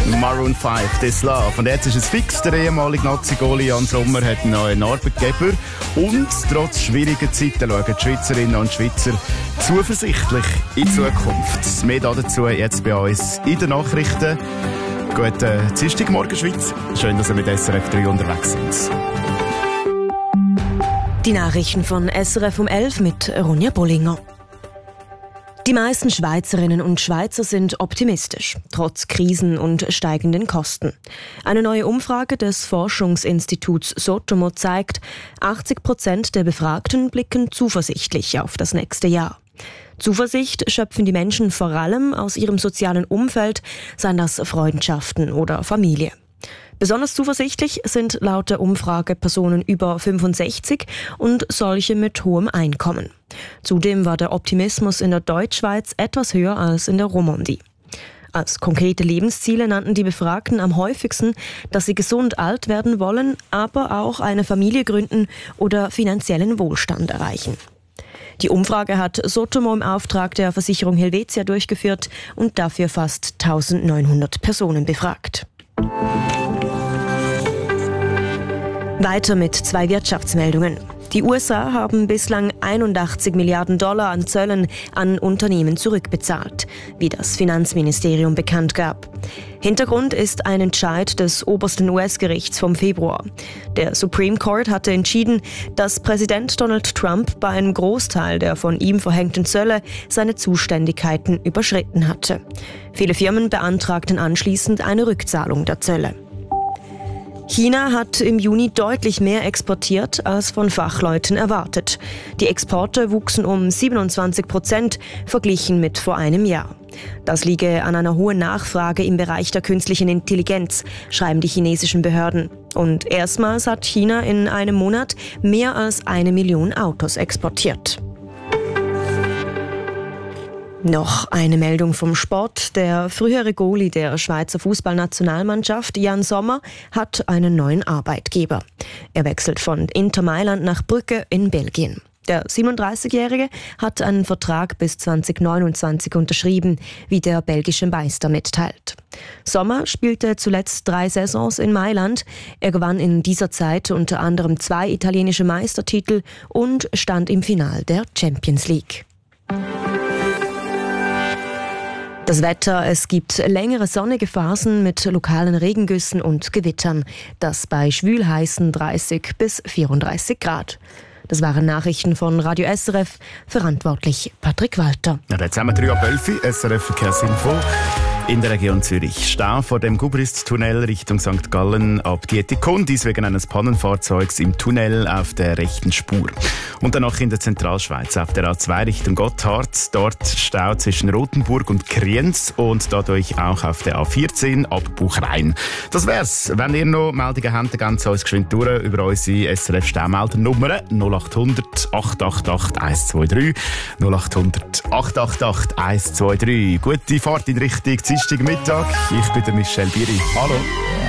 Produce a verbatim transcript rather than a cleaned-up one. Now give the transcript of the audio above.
Maroon fünf, This Love. Und jetzt ist es fix, der ehemalige Nazi-Goalie Jan Sommer hat einen neuen Arbeitgeber. Und trotz schwieriger Zeiten schauen die Schweizerinnen und Schweizer zuversichtlich in die Zukunft. Mehr dazu jetzt bei uns in den Nachrichten. Guten Dienstagmorgen, Schweiz. Schön, dass ihr mit S R F drei unterwegs sind. Die Nachrichten von S R F um elf mit Ronja Bollinger. Die meisten Schweizerinnen und Schweizer sind optimistisch, trotz Krisen und steigenden Kosten. Eine neue Umfrage des Forschungsinstituts Sotomo zeigt, achtzig Prozent der Befragten blicken zuversichtlich auf das nächste Jahr. Zuversicht schöpfen die Menschen vor allem aus ihrem sozialen Umfeld, seien das Freundschaften oder Familie. Besonders zuversichtlich sind laut der Umfrage Personen über fünfundsechzig und solche mit hohem Einkommen. Zudem war der Optimismus in der Deutschschweiz etwas höher als in der Romandie. Als konkrete Lebensziele nannten die Befragten am häufigsten, dass sie gesund alt werden wollen, aber auch eine Familie gründen oder finanziellen Wohlstand erreichen. Die Umfrage hat Sotomo im Auftrag der Versicherung Helvetia durchgeführt und dafür fast eintausendneunhundert Personen befragt. Weiter mit zwei Wirtschaftsmeldungen. Die U S A haben bislang einundachtzig Milliarden Dollar an Zöllen an Unternehmen zurückbezahlt, wie das Finanzministerium bekannt gab. Hintergrund ist ein Entscheid des obersten U S-Gerichts vom Februar. Der Supreme Court hatte entschieden, dass Präsident Donald Trump bei einem Großteil der von ihm verhängten Zölle seine Zuständigkeiten überschritten hatte. Viele Firmen beantragten anschließend eine Rückzahlung der Zölle. China hat im Juni deutlich mehr exportiert als von Fachleuten erwartet. Die Exporte wuchsen um siebenundzwanzig Prozent verglichen mit vor einem Jahr. Das liege an einer hohen Nachfrage im Bereich der künstlichen Intelligenz, schreiben die chinesischen Behörden. Und erstmals hat China in einem Monat mehr als eine Million Autos exportiert. Noch eine Meldung vom Sport. Der frühere Goalie der Schweizer Fußballnationalmannschaft, Jan Sommer, hat einen neuen Arbeitgeber. Er wechselt von Inter Mailand nach Brügge in Belgien. Der siebenunddreißigjährige hat einen Vertrag bis zweitausendneunundzwanzig unterschrieben, wie der belgische Meister mitteilt. Sommer spielte zuletzt drei Saisons in Mailand. Er gewann in dieser Zeit unter anderem zwei italienische Meistertitel und stand im Finale der Champions League. Das Wetter, es gibt längere sonnige Phasen mit lokalen Regengüssen und Gewittern. Das bei schwülheißen dreißig bis vierunddreißig Grad. Das waren Nachrichten von Radio S R F, verantwortlich Patrick Walter. Ja, jetzt haben wir drei ab elf, S R F Verkehrsinfo. In der Region Zürich. Stau vor dem Gubrist-Tunnel Richtung Sankt Gallen ab Dietikon, wegen eines Pannenfahrzeugs im Tunnel auf der rechten Spur. Und dann noch in der Zentralschweiz auf der A zwei Richtung Gotthard. Dort Stau zwischen Rothenburg und Kriens und dadurch auch auf der A vierzehn ab Buchrein. Das wär's. Wenn ihr noch Meldungen habt, dann geht uns geschwind durch über unsere S R F-Staumeldernummer null acht hundert acht acht acht eins zwei drei null acht hundert acht acht acht eins zwei drei. Gute Fahrt in Richtung Dienstagmittag. Ich bin der Michel Biri. Hallo.